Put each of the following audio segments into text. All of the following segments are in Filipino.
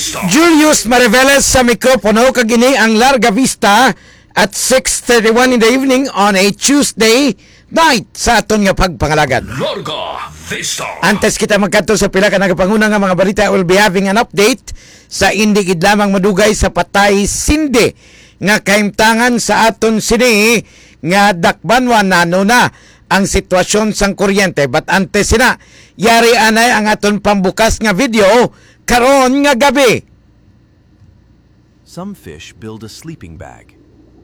Julius Mariveles sa mikropono kagini ang Larga Vista at 6:31 in the evening on a Tuesday night sa aton nga pagpangalagad. Larga Vista. Antes kita magkadto sa pila ka nagapanguna nga mga balita, I will be having an update sa indi gid lamang madugay sa patay sindi nga kahimtangan sa aton sini nga dakbanwa nano na ang sitwasyon sang kuryente. But antes sina, yari anay ang aton pambukas nga video karon nga gabi. Some fish build a sleeping bag.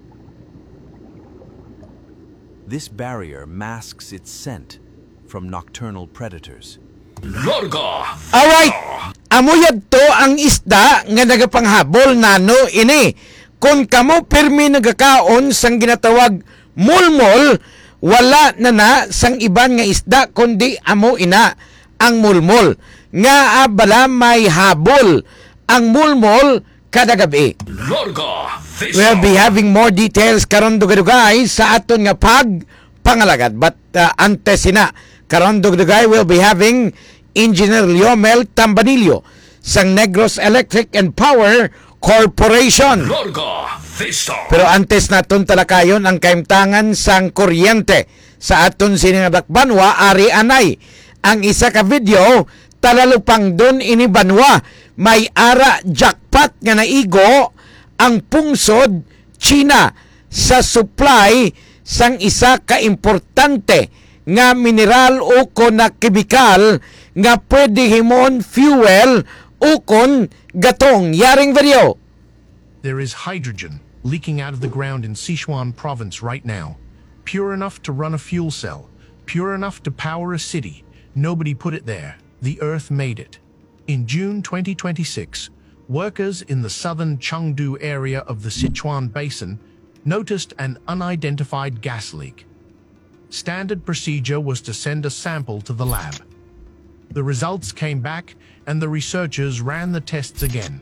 This barrier masks its scent from nocturnal predators. Larga. Alright, amuyad to ang isda nga nagapanghabol nano ini. Kung kamo pirmi nagakaon sang ginatawag mulmol, wala na sang iban nga isda kundi amo ina ang mulmol. Nga bala may habol ang mulmol kada gabi. Larga Vista. We'll be having more details karon dugay sa aton nga pagpangalagad. But antes sina, karon dugay we'll be having Engineer Leomel Tambanillo sang Negros Electric and Power Corporation. Larga Vista. Pero antes naton talakayon ang kaimtangan sang kuryente sa aton siningadakbanwa ari anay. Ang isa ka video talalupang don ini banwa may ara jackpot nga naigo ang pungsod China sa supply sang isa ka importante nga mineral o na kemikal nga pwede himon fuel ukon gatong. Yaring video. There is hydrogen leaking out of the ground in Sichuan province right now. Pure enough to run a fuel cell. Pure enough to power a city. Nobody put it there. The earth made it. In June 2026, workers in the southern Chengdu area of the Sichuan Basin noticed an unidentified gas leak. Standard procedure was to send a sample to the lab. The results came back and the researchers ran the tests again.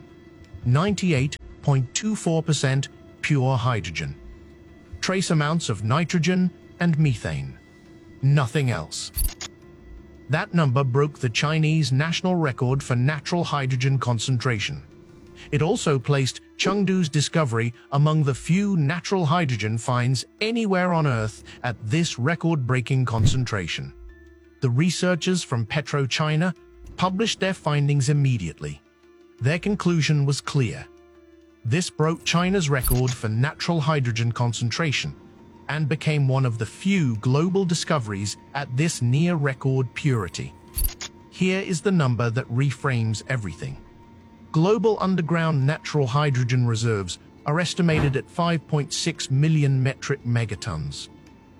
98.24% pure hydrogen. Trace amounts of nitrogen and methane. Nothing else. That number broke the Chinese national record for natural hydrogen concentration. It also placed Chengdu's discovery among the few natural hydrogen finds anywhere on Earth at this record-breaking concentration. The researchers from PetroChina published their findings immediately. Their conclusion was clear. This broke China's record for natural hydrogen concentration and became one of the few global discoveries at this near-record purity. Here is the number that reframes everything. Global underground natural hydrogen reserves are estimated at 5.6 million metric megatons.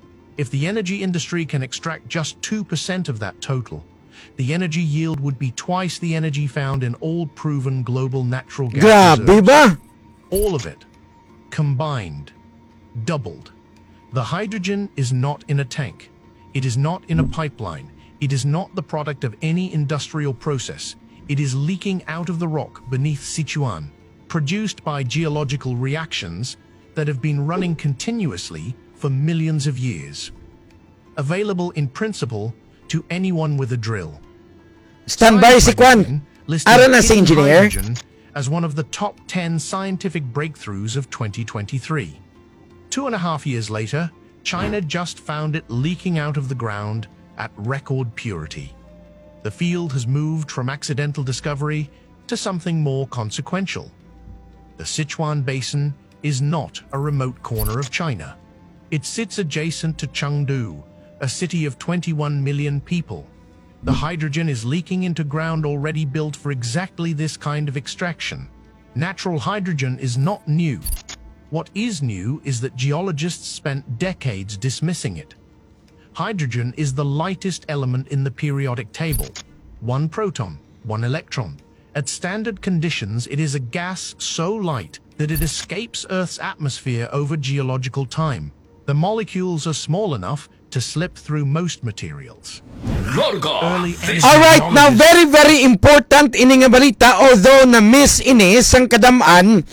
If the energy industry can extract just 2% of that total, the energy yield would be twice the energy found in all proven global natural gas Grabe reserves. ba? All of it, combined, doubled. The hydrogen is not in a tank. It is not in a pipeline. It is not the product of any industrial process. It is leaking out of the rock beneath Sichuan, produced by geological reactions that have been running continuously for millions of years. Available in principle to anyone with a drill. Standby si Kwan. Listed Ara na si hidden engineer. hydrogen as one of the top 10 scientific breakthroughs of 2023. 2.5 years later, China just found it leaking out of the ground at record purity. The field has moved from accidental discovery to something more consequential. The Sichuan Basin is not a remote corner of China. It sits adjacent to Chengdu, a city of 21 million people. The hydrogen is leaking into ground already built for exactly this kind of extraction. Natural hydrogen is not new. What is new is that geologists spent decades dismissing it. Hydrogen is the lightest element in the periodic table. 1 proton, 1 electron. At standard conditions, it is a gas so light that it escapes Earth's atmosphere over geological time. The molecules are small enough to slip through most materials. Larga Vista. Alright, now very important ini nga balita, although na miss ini sang kadamaan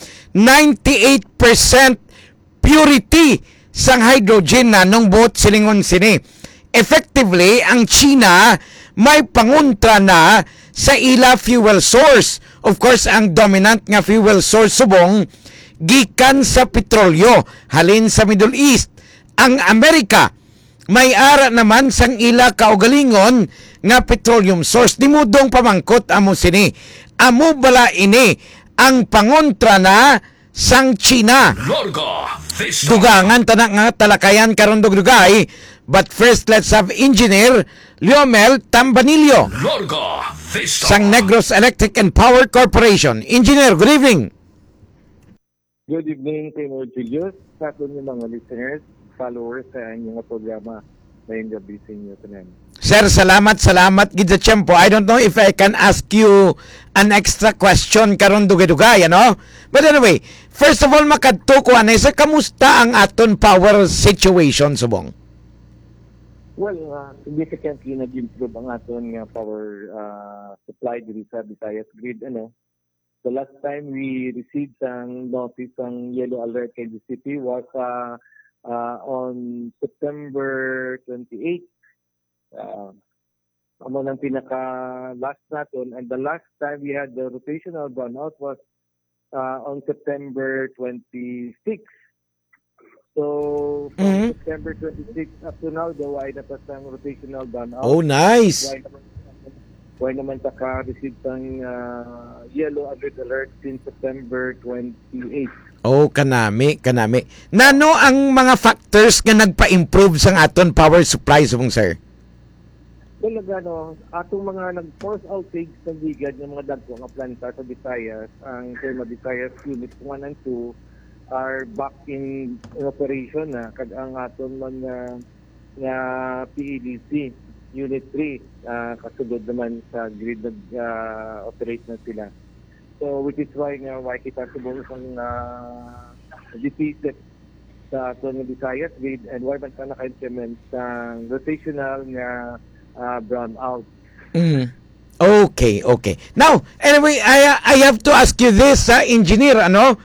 98% purity sang hydrogen na nung buot silingon sini. Effectively, ang China may panguntra na sa ila fuel source. Of course, ang dominant nga fuel source subong gikan sa petrolyo halin sa Middle East. Ang Amerika may ara naman sang ila kaugalingon nga petroleum source. Dimudong pamangkot amo sini. Amo bala ini ang pangontra na sang China. Larga Vista. Dugangan tanak nga talakayan karon dugay. But first, let's have Engineer Leomel Tambanillo Larga Vista. sang Negros Electric and Power Corporation. Engineer, good evening. Good evening, Senor Julius, sa atin yung mga listeners, followers sa inyong programa ngayong gabi sa inyo tanan. Sir, salamat gid sa tiyempo. I don't know if I can ask you an extra question karon dugay-dugay, ano? But anyway, first of all, makadto ko anay sa kamusta ang aton power situation subong? Well, significantly nag-improve ang aton nga power supply diri sa Visayas grid. The last time we received ang notice ang yellow alert kay the city was on September 28. Amo nang pinaka last naton, and the last time we had the rotational brownout was on September 26. So from September 26 up to now, daw ay napasang rotational brownout. Oh, nice. Why naman taka-receive ng yellow alert since September 28. Oh, kanami. Nano ang mga factors nga nagpa-improve sang aton power supply subong, sir? Well, atong mga nag-force outage sa bigad ng mga dagko nga planta sa Visayas, ang Therma Visayas Units 1 and 2 are back in operation na kag ang aton mga nga PEDC Unit 3 kasugod naman sa grid operate na sila. So which is why kita subong isang deficit sa aton nga Visayas grid, and why man ka naka-implement sa rotational nga brownout. Okay. Now, anyway, I have to ask you this, engineer,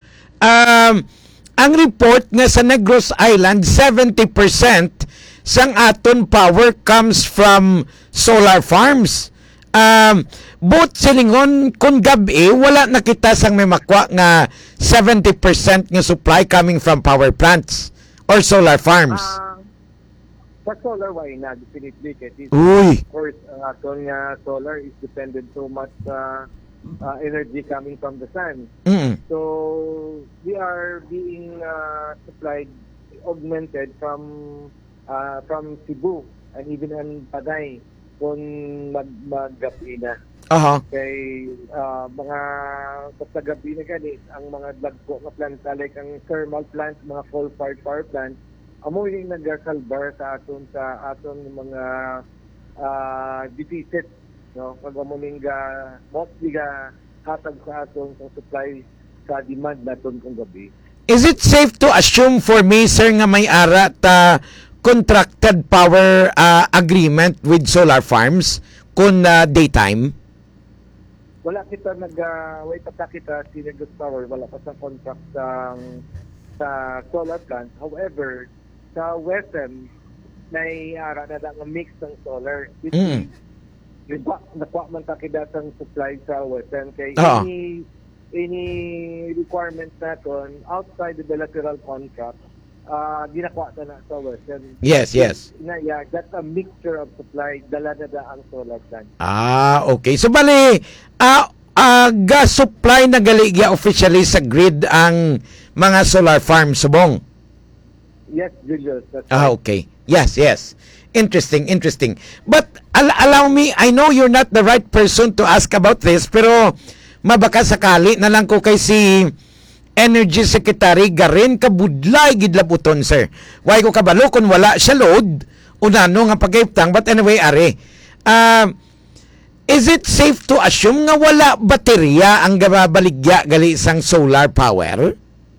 ang report nga sa Negros Island, 70% sang aton power comes from solar farms. Both silingon kung gabi, wala nakita sang may makwa nga 70% nga supply coming from power plants or solar farms. Sa solar, why not? Definitely. Uy. Of course, aton nga solar is dependent so much energy coming from the sun. So we are being supplied, augmented from Cebu and even ang Panay kung mag-gabi na. Kay mga sa gabi na ganit, ang mga dagko nga planta like ang thermal plants, mga coal-fired power plants, amo yung nagkakalbar sa aton mga deficit, no? Kag amo ning mostly hatag sa aton sa supply sa demand naton kung gabi. Is it safe to assume for me, sir, nga may ara ta contracted power agreement with solar farms kung daytime? Wala kita wait pa kita si Negros Power, wala pa sa contract sa solar plant. However, sa Western may ara na nga mix ng solar. Nakuha man takida sang supply sa Western kay any requirements naton outside the bilateral contract, ginakuha na sa Western. Yes. That's a mixture of supply, dala na ang solar plant. Okay. So bali, gas supply na galigya officially sa grid ang mga solar farm subong. Yes, Julius. That's right. Okay. Yes. Interesting. But allow me, I know you're not the right person to ask about this, pero mabaka sakali na lang ko kay si Energy Secretary Garin Kabudlay gidlabuton, sir. Why ko kabalo kung wala siya load unano nga pagayptang, but anyway, are. Is it safe to assume nga wala baterya ang gababaligya gali sang solar power?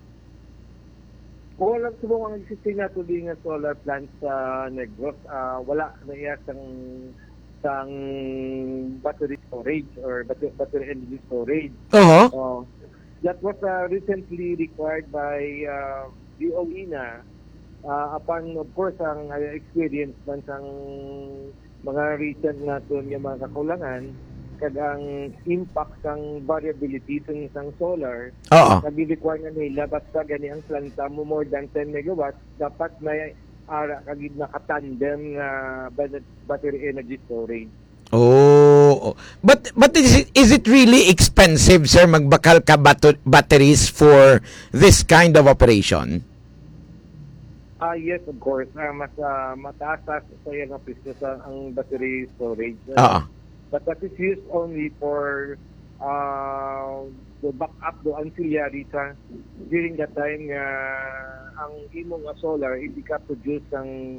Kung walang subong ang existing na tuloy nga solar plant sa Negros, wala na iya sang battery storage or battery energy storage. That was recently required by DOE na upon, of course, ang experience man sang mga recent natin yung mga kakulangan. kag ang impact ng variability sa isang solar, Oo. nag-require na nila basta gani ang planta mo more than 10 megawatts, dapat may ara kagid nakatandem nga battery energy storage. Oh. But is it really expensive, sir, magbakal ka batteries for this kind of operation? Yes, of course. Mas mataas sa yung presyo sa ang battery storage. Oo. But that is used only for the backup, the ancillary sa during that time nga ang imong solar hindi ka produce ang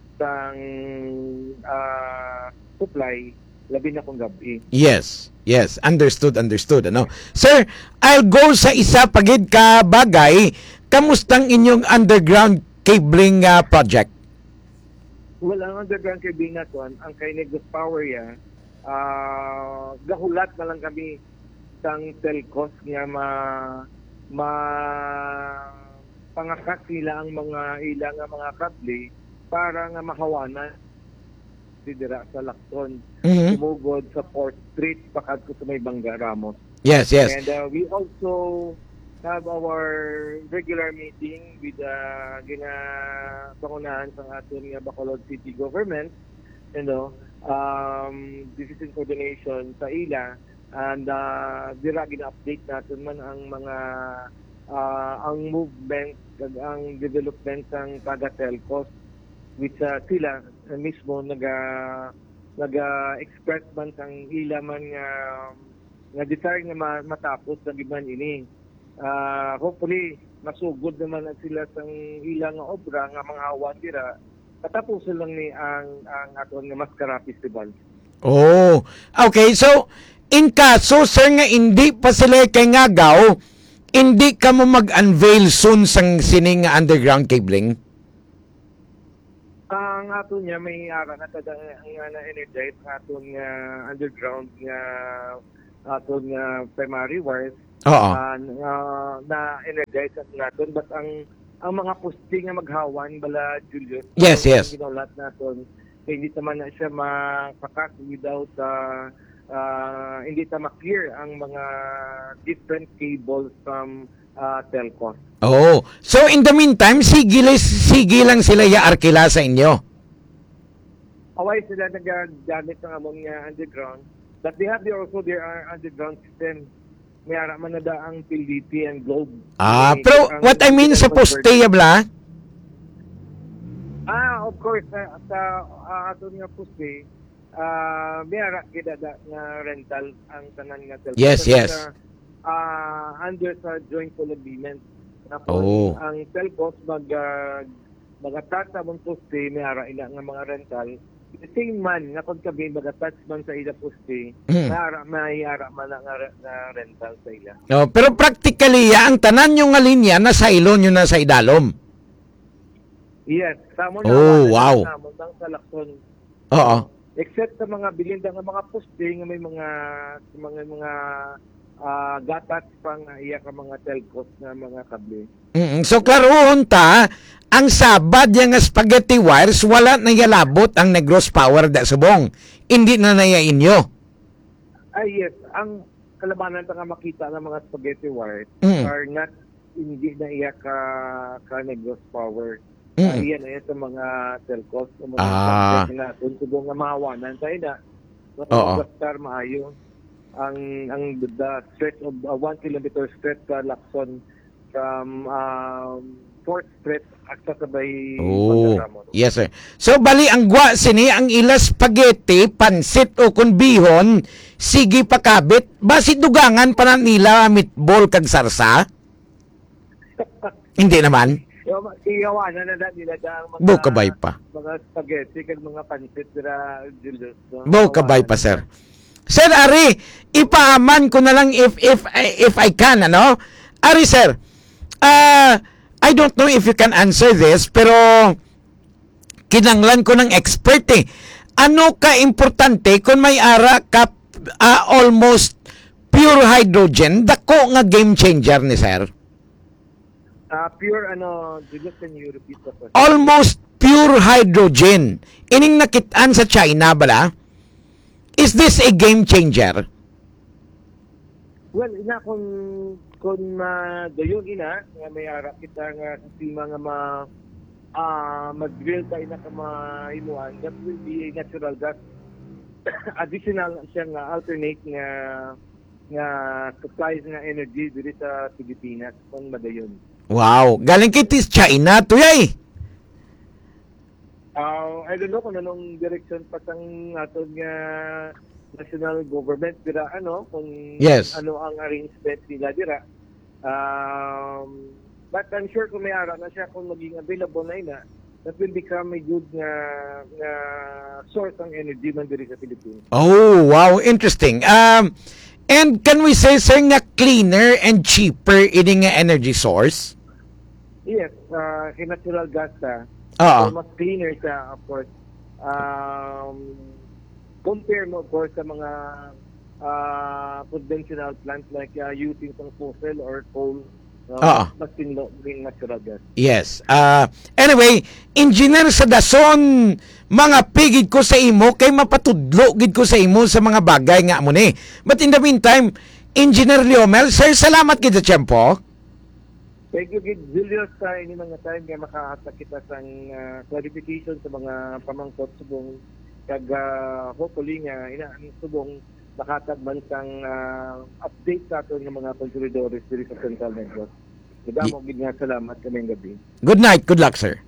supply labi na kung gabi. Yes. Understood. Ano? Sir, I'll go sa isa pagid ka bagay. Kamustang inyong underground cabling project? Well, ang underground cabling na to, ang kay Negros Power ya, gahulat na lang kami sang telcos nga pangakat sila ang mga ilang nga mga kable para nga mahawanan didira sa Lacson, Mhm. sumugod sa 4th Street, pakad ko sa may Bangga Ramos. Yes. And we also have our regular meeting with ginapangunahan sa aton nga Bacolod City Government, decision coordination sa ila, and dira gina-update natin man ang mga ang movement kag ang development ng taga telcos, which sila mismo naga-express man ang ila man nga desire nga matapos na giban ini. Hopefully masugod naman na sila sang ilang obra nga mga awan dira katapusan lang ni ang aton nga Mascara Festival. Oh. Okay, so in kaso, sir, nga hindi pa sila kay ngagaw, hindi ka mo mag-unveil soon sang sining nga underground cabling? Ang aton niya may ara na tada nga na-energize aton nga underground nga aton nga primary wires. Oo. Na-energize at natin. But ang mga poste nga maghawan, bala, Julius, Yes. ang ginaulat natin, hindi naman na siya makakat without, hindi ta ma-clear ang mga different cables from telcos. Oh. So in the meantime, sige lang sila arkila sa inyo. Away sila nagagamit ng among underground. But they have also their underground system. May ara man na da ang PLDT and Globe. Pero what I mean sa poste yabla? Of course, sa aton nga poste, may ara kita da nga rental ang tanan nga telco. Yes. Under sa joint agreement. Oh. Ang telcos mag-attach sa mong poste, may ara ila nga mga rental. The same man, nga kung kami mag-attach man sa ila poste, may ara man nga rental sa ila. Oh, pero practically, ang tanan nyo nga linya, nasa ilon nyo na sa idalom. Yes. Samo Oh, wow. Samo sa Lacson. Oo. Except sa mga bilinda nga mga poste nga may mga gatat pang iya ka mga telcos na mga kable. So klarohon ta, ang sabad yung spaghetti wires, wala na yalabot ang Negros Power da subong. Hindi na naya inyo. Yes, ang kalabanan ta nga makita ng mga spaghetti wires are not hindi na iya ka Negros Power. Iyan na sa mga telcos o mga natin subong nga mahawanan tayo na. Star maayo ang the stretch of 1 kilometer stretch sa Lacson from 4th Street at sabay Ramos. Yes, sir. So bali ang gwa sini ang ila spaghetti, pansit o kun bihon, sige pakabit, basi dugangan pa na nila meatball kag sarsa? Hindi naman. Iyawanan na nila ang mga Bukabay pa. Mga spaghetti kag mga pansit dira Julius. Bukabay pa, sir. Sir Ari, ipaaman ko na lang if I can, ano? Ari, sir. I don't know if you can answer this, pero kinanglan ko ng expert eh. Ano ka importante kung may ara ka almost pure hydrogen, dako nga game changer ni sir? Pure Julius, can you repeat the question? Almost pure hydrogen. Ining nakitaan sa China bala? Is this a game changer? Well, ina kung dayon ina nga may ara kita nga sistema nga mag-drill tayo na kamahimuan, that will be a natural gas. Additional siya nga alternate nga supplies nga energy dito sa Pilipinas kung madayon. Wow, galing kitis China to yay. I don't know kung anong direction pa sang aton nga national government dira kung Yes. ano ang arrangement nila dira. But I'm sure kung may ara na siya kung maging available na ina, that will become a good nga source ng energy man diri sa Pilipinas. Oh, wow, interesting. And can we say sir nga cleaner and cheaper ini nga energy source? Yes, natural gas ta. Oo. So, mas cleaner siya, of course. Compare mo, of course, sa mga conventional plants like using some fossil or coal. Mas tinlo yung natural gas. Yes. Anyway, engineer sa dason, mga pigid ko sa imo kay mapatudlo gid ko sa imo sa mga bagay nga mo ni. But in the meantime, Engineer Leomel, sir, salamat gid sa tiyempo. Thank you, Gid Julius, sa ini mga time nga makahatag kita sang clarification sa mga pamangkot subong kag hopefully nga inaan subong makatag man sang update sa aton ng mga konsolidores diri sa Central Negros. Madamo gid nga salamat kaming gabi. Good night, good luck, sir.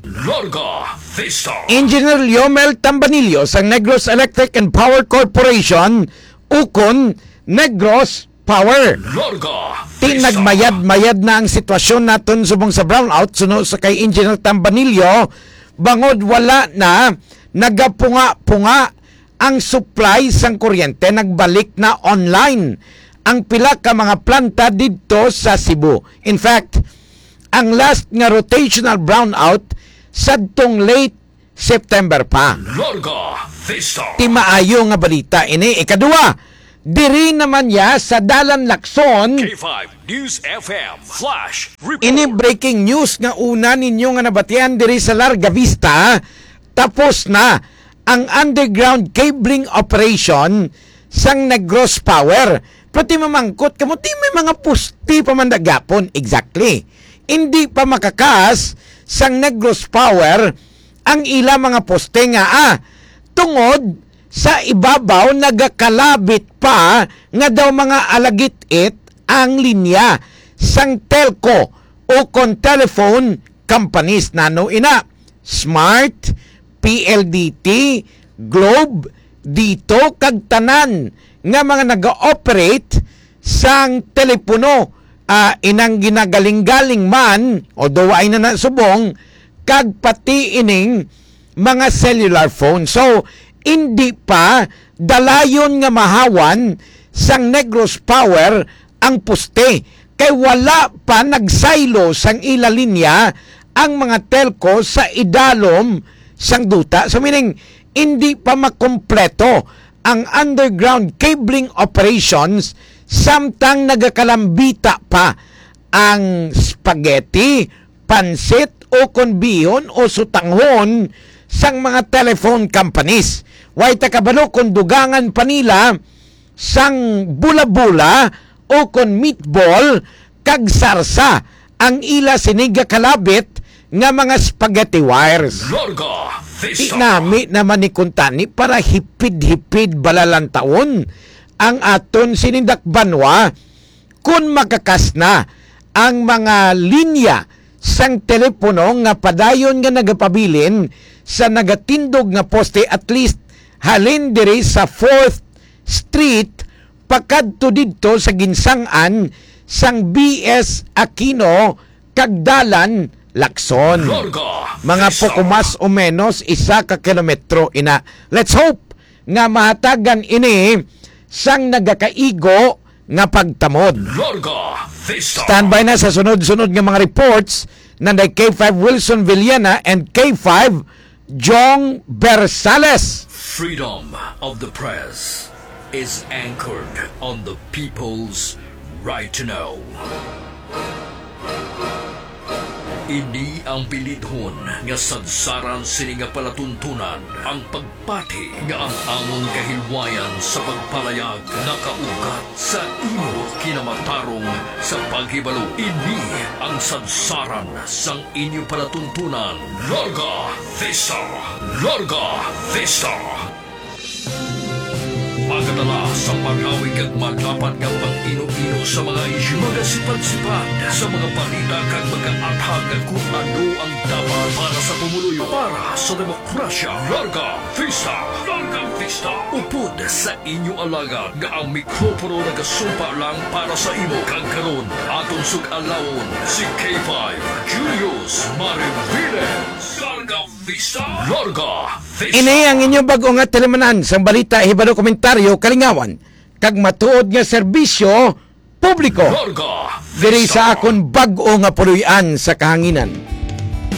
Larga Vista. Engineer Leomel Tambanillo sa Negros Electric and Power Corporation, ukon Negros Power. Larga Ti Vista. nagmayad-mayad na ang sitwasyon naton subong sa brownout suno sa kay Engineer Tambanillo, bangod wala na nagapunga-punga ang supply sang kuryente, nagbalik na online ang pila ka mga planta didto sa Cebu. In fact, ang last nga rotational brownout sadtong late September pa. Larga Vista. Ti maayo nga balita ini. Ikadua, diri naman ya sa Dalan Lacson, K5 News FM Flash Report. ini breaking news nga una ninyo nga nabatian diri sa Larga Vista, tapos na ang underground cabling operation sang Negros Power. Pati mamangkot kamo ti may mga pusti pamandagapon. Exactly. Hindi pa makakas sang Negros Power ang ila mga poste nga tungod sa ibabaw nagakalabit pa nga daw mga alagit-it ang linya sang telco o kon telephone companies nano ina Smart, PLDT, Globe, dito kag tanan nga mga naga-operate sang telepono inang ginagaling-galing man o ay na nasubong kag pati ining mga cellular phone. So hindi pa dalayon nga mahawan sang Negros Power ang puste kay wala pa nagsaylo sang ila linya ang mga telco sa idalom sang duta. So meaning hindi pa makompleto ang underground cabling operations samtang nagakalambita pa ang spaghetti, pansit o konbihon o sutanghon sang mga telephone companies. Way takabalo kung dugangan pa nila sang bula-bula o kon meatball kag sarsa ang ila siniga kalabit nga mga spaghetti wires. Larga Vista. Tinami naman ni Kuntani para hipid-hipid balalang taon ang aton sinindak banwa kung makakas na ang mga linya sang telepono nga padayon nga nagapabilin sa nagatindog nga poste at least halin diri sa 4th Street pakadto didto sa ginsangan sang BS Aquino kagdalan Lacson. Larga Mga Vista. pukumas o menos 1 ka kilometro ina. Let's hope nga mahatagan ini sang nagakaigo nga pagtamod. Larga Vista. Standby na sa sunod-sunod nga mga reports nanday K5 Wilson Villena and K5 Jong Bersales. Freedom of the press is anchored on the people's right to know. Ini ang pilidhon nga sadsaran sini nga palatuntunan ang pagpati nga ang amon kahilwayan sa pagpalayag nakaugat sa imo kinamatarong sa paghibalo. Ini ang sadsaran sang inyo palatuntunan. Larga Vista! Larga Vista! Magadala sa pag-awig at maglapat ng pang-ino-ino sa mga isyu. Magasipad-sipad sa mga balita kag mag-aathag kung ano ang dapat para sa pumuluyo. Para sa demokrasya. Larga Vista! Larga Vista! Upod sa inyo alagad nga ang mikropono nagasumpa lang para sa imo. Kag karon aton sug-alawon si K5 Julius Mariviles. Larga Vista! Larga Vista! Ini ang inyong bag-o nga telemanan sa balita hibalo komentaryo kalingawan kag matuod nga serbisyo publiko Larga diri sa akon bag-o nga puloy-an sa kahanginan.